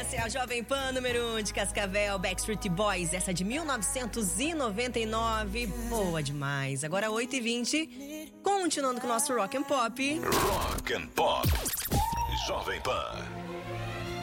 Essa é a Jovem Pan número 1 de Cascavel, Backstreet Boys, essa de 1999, boa demais. Agora 8h20, continuando com o nosso Rock and Pop. Rock and Pop, Jovem Pan.